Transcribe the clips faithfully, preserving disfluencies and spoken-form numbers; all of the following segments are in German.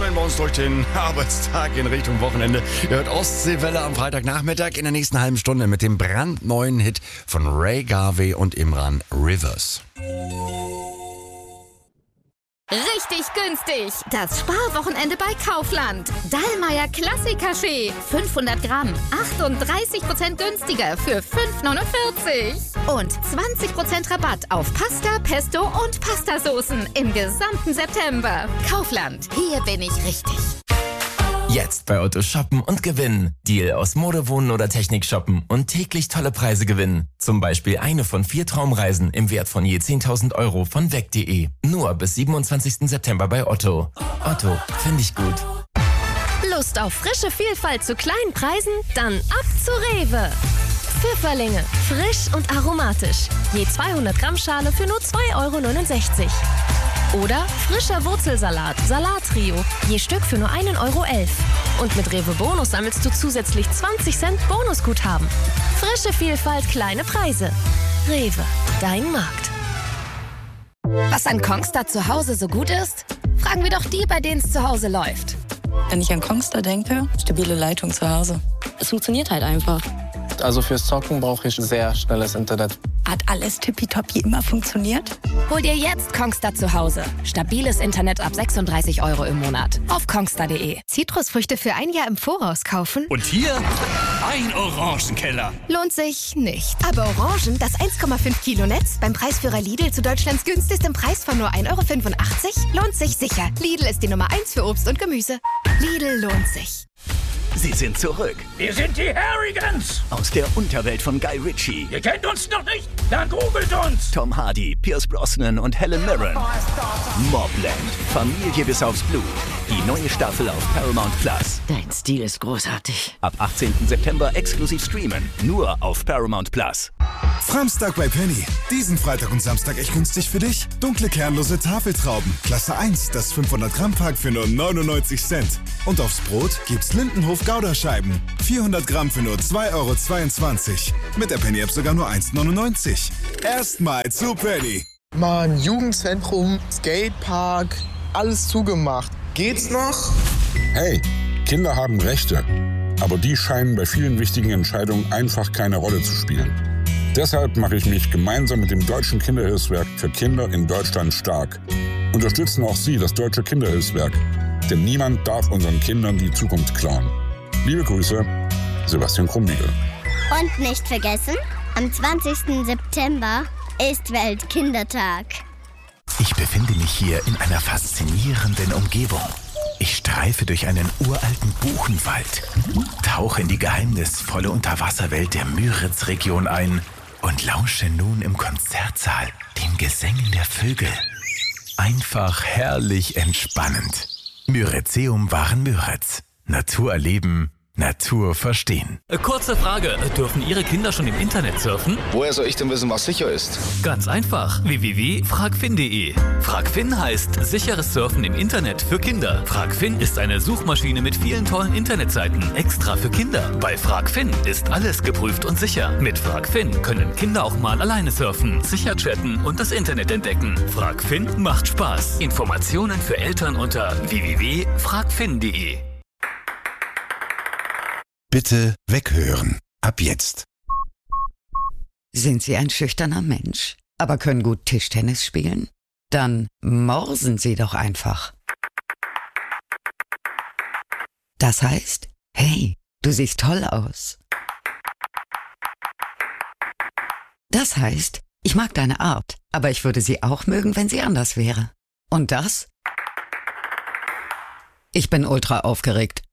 Trommeln wir uns durch den Arbeitstag in Richtung Wochenende. Ihr hört Ostseewelle am Freitagnachmittag in der nächsten halben Stunde mit dem brandneuen Hit von Ray Garvey und Imran, Rivers. Richtig günstig. Das Sparwochenende bei Kaufland. Dallmayr Klassik-Kaffee. fünfhundert Gramm. achtunddreißig Prozent günstiger für fünf neunundvierzig. Und zwanzig Prozent Rabatt auf Pasta, Pesto und Pastasoßen im gesamten September. Kaufland. Hier bin ich richtig. Jetzt bei Otto shoppen und gewinnen. Deal aus Mode, Wohnen oder Technik shoppen und täglich tolle Preise gewinnen. Zum Beispiel eine von vier Traumreisen im Wert von je zehntausend Euro von weg punkt de. Nur bis siebenundzwanzigsten September bei Otto. Otto, finde ich gut. Lust auf frische Vielfalt zu kleinen Preisen? Dann ab zu Rewe. Pfifferlinge, frisch und aromatisch. Je zweihundert Gramm Schale für nur zwei Euro neunundsechzig. Oder frischer Wurzelsalat, Salattrio, je Stück für nur ein Euro elf. Und mit Rewe Bonus sammelst du zusätzlich zwanzig Cent Bonusguthaben. Frische Vielfalt, kleine Preise. Rewe, dein Markt. Was an Kongstar zu Hause so gut ist? Fragen wir doch die, bei denen es zu Hause läuft. Wenn ich an Kongstar denke, stabile Leitung zu Hause. Es funktioniert halt einfach. Also fürs Zocken brauche ich sehr schnelles Internet. Hat alles tippitoppi immer funktioniert? Hol dir jetzt Kongstar zu Hause. Stabiles Internet ab sechsunddreißig Euro im Monat. Auf kongstar punkt de. Zitrusfrüchte für ein Jahr im Voraus kaufen? Und hier ein Orangenkeller. Lohnt sich nicht. Aber Orangen, das eins Komma fünf Kilo Netz beim Preisführer Lidl zu Deutschlands günstigstem Preis von nur ein Euro fünfundachtzig, lohnt sich sicher. Lidl ist die Nummer eins für Obst und Gemüse. Lidl lohnt sich. Sie sind zurück. Wir sind die Harrigans. Aus der Unterwelt von Guy Ritchie. Ihr kennt uns noch nicht? Dann googelt uns. Tom Hardy, Pierce Brosnan und Helen Mirren. Mobland. Familie bis aufs Blut. Die neue Staffel auf Paramount Plus. Dein Stil ist großartig. Ab achtzehnten September exklusiv streamen. Nur auf Paramount Plus. Framstag bei Penny. Diesen Freitag und Samstag echt günstig für dich. Dunkle kernlose Tafeltrauben. Klasse eins, das fünfhundert Gramm Pack für nur neunundneunzig Cent. Und aufs Brot gibt's Lindenhof Gouda-Scheiben. vierhundert Gramm für nur zwei Euro zweiundzwanzig. Mit der Penny-App sogar nur eins neunundneunzig. Erstmal zu Penny. Mann, Jugendzentrum, Skatepark, alles zugemacht. Geht's noch? Hey, Kinder haben Rechte. Aber die scheinen bei vielen wichtigen Entscheidungen einfach keine Rolle zu spielen. Deshalb mache ich mich gemeinsam mit dem Deutschen Kinderhilfswerk für Kinder in Deutschland stark. Unterstützen auch Sie das Deutsche Kinderhilfswerk. Denn niemand darf unseren Kindern die Zukunft klauen. Liebe Grüße, Sebastian Krumbiegel. Und nicht vergessen, am zwanzigsten September ist Weltkindertag. Ich befinde mich hier in einer faszinierenden Umgebung. Ich streife durch einen uralten Buchenwald, tauche in die geheimnisvolle Unterwasserwelt der Müritz-Region ein und lausche nun im Konzertsaal den Gesängen der Vögel. Einfach herrlich entspannend. Myrizeum waren Müritz. Natur erleben, Natur verstehen. Kurze Frage, dürfen Ihre Kinder schon im Internet surfen? Woher soll ich denn wissen, was sicher ist? Ganz einfach, w w w punkt fragfin punkt de. Fragfin heißt sicheres Surfen im Internet für Kinder. Fragfin ist eine Suchmaschine mit vielen tollen Internetseiten, extra für Kinder. Bei Fragfin ist alles geprüft und sicher. Mit Fragfin können Kinder auch mal alleine surfen, sicher chatten und das Internet entdecken. Fragfin macht Spaß. Informationen für Eltern unter w w w punkt fragfin punkt de. Bitte weghören. Ab jetzt. Sind Sie ein schüchterner Mensch, aber können gut Tischtennis spielen? Dann morsen Sie doch einfach. Das heißt, hey, du siehst toll aus. Das heißt, ich mag deine Art, aber ich würde sie auch mögen, wenn sie anders wäre. Und das? Ich bin ultra aufgeregt.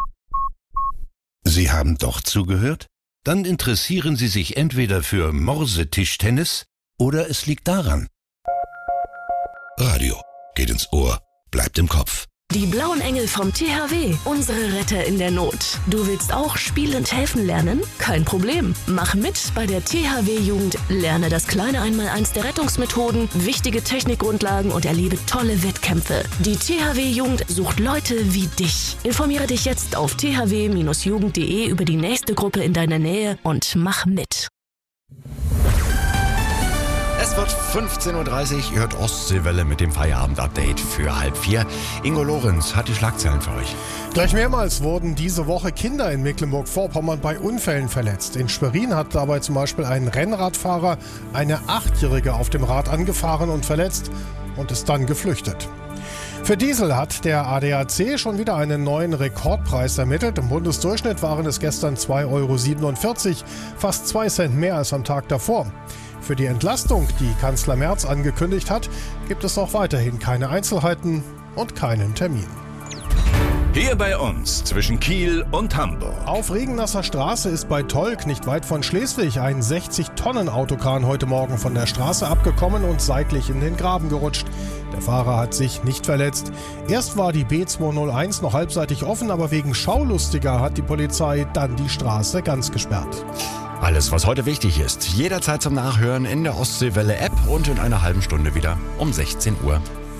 Sie haben doch zugehört? Dann interessieren Sie sich entweder für Morsetischtennis oder es liegt daran. Radio geht ins Ohr, bleibt im Kopf. Die blauen Engel vom T H W, unsere Retter in der Not. Du willst auch spielend helfen lernen? Kein Problem. Mach mit bei der T H W-Jugend. Lerne das kleine Einmaleins der Rettungsmethoden, wichtige Technikgrundlagen und erlebe tolle Wettkämpfe. Die T H W-Jugend sucht Leute wie dich. Informiere dich jetzt auf t h w Bindestrich jugend punkt de über die nächste Gruppe in deiner Nähe und mach mit. Es wird fünfzehn Uhr dreißig, ihr hört Ostseewelle mit dem Feierabend-Update für halb vier. Ingo Lorenz hat die Schlagzeilen für euch. Gleich mehrmals wurden diese Woche Kinder in Mecklenburg-Vorpommern bei Unfällen verletzt. In Schwerin hat dabei zum Beispiel ein Rennradfahrer eine Achtjährige auf dem Rad angefahren und verletzt und ist dann geflüchtet. Für Diesel hat der A D A C schon wieder einen neuen Rekordpreis ermittelt. Im Bundesdurchschnitt waren es gestern zwei Euro siebenundvierzig, fast zwei Cent mehr als am Tag davor. Für die Entlastung, die Kanzler Merz angekündigt hat, gibt es auch weiterhin keine Einzelheiten und keinen Termin. Hier bei uns zwischen Kiel und Hamburg. Auf Regennasser Straße ist bei Tolk, nicht weit von Schleswig, ein sechzig Tonnen Autokran heute Morgen von der Straße abgekommen und seitlich in den Graben gerutscht. Der Fahrer hat sich nicht verletzt. Erst war die B zweihunderteins noch halbseitig offen, aber wegen Schaulustiger hat die Polizei dann die Straße ganz gesperrt. Alles, was heute wichtig ist, jederzeit zum Nachhören in der Ostseewelle-App und in einer halben Stunde wieder um sechzehn Uhr.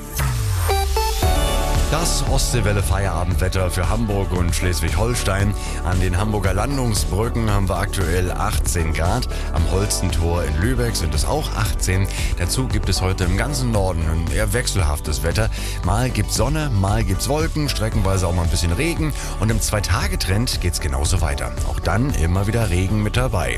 Das Ostseewelle-Feierabendwetter für Hamburg und Schleswig-Holstein. An den Hamburger Landungsbrücken haben wir aktuell achtzehn Grad. Am Holstentor in Lübeck sind es auch achtzehn. Dazu gibt es heute im ganzen Norden ein eher wechselhaftes Wetter. Mal gibt's Sonne, mal gibt's Wolken, streckenweise auch mal ein bisschen Regen. Und im Zwei-Tage-Trend geht's genauso weiter. Auch dann immer wieder Regen mit dabei.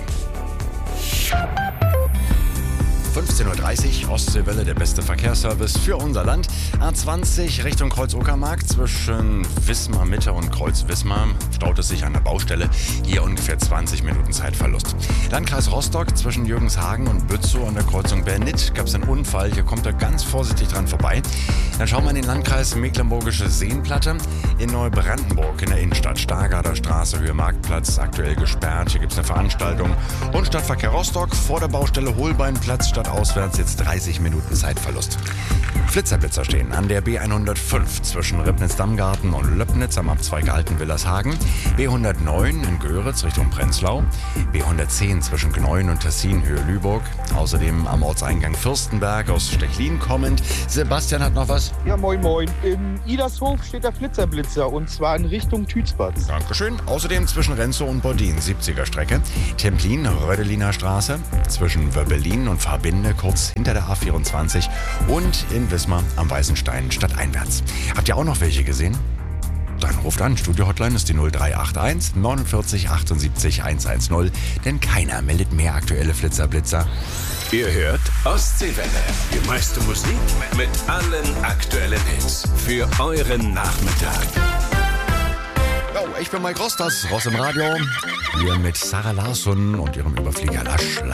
fünfzehn Uhr dreißig, Ostseewelle, der beste Verkehrsservice für unser Land. A zwanzig Richtung Kreuz-Uckermark zwischen Wismar Mitte und Kreuz-Wismar staut es sich an der Baustelle. Hier ungefähr zwanzig Minuten Zeitverlust. Landkreis Rostock zwischen Jürgenshagen und Bützow an der Kreuzung Bernit gab es einen Unfall. Hier kommt er ganz vorsichtig dran vorbei. Dann schauen wir in den Landkreis Mecklenburgische Seenplatte. In Neubrandenburg in der Innenstadt, Stargarder Straße, Höhe Marktplatz, aktuell gesperrt. Hier gibt es eine Veranstaltung. Und Stadtverkehr Rostock vor der Baustelle Holbeinplatz, statt auswärts jetzt dreißig Minuten Zeitverlust. Flitzerblitzer stehen an der B hundertfünf zwischen Ribnitz-Dammgarten und Löppnitz am Abzweig Altenwillershagen, B hundertneun in Göritz Richtung Prenzlau, B hundertzehn zwischen Gneuen und Tessin Höhe Lüburg, außerdem am Ortseingang Fürstenberg aus Stechlin kommend. Sebastian hat noch was? Ja, moin moin. Im Idershof steht der Flitzerblitzer und zwar in Richtung Tützbad. Dankeschön. Außerdem zwischen Renzow und Bordin siebziger Strecke, Templin Rödeliner Straße zwischen Wöbbelin und Verbinde kurz hinter der A vierundzwanzig und in Wismar am Weißenstein stadteinwärts. Habt ihr auch noch welche gesehen? Dann ruft an. Studio-Hotline ist die null drei acht eins neunundvierzig achtundsiebzig hundertzehn, denn keiner meldet mehr aktuelle Flitzerblitzer. Ihr hört Ostseewelle. Die meiste Musik mit allen aktuellen Hits für euren Nachmittag. Oh, ich bin Mike Ross, das Ross im Radio. Hier mit Sarah Larsson und ihrem Überflieger Lasch.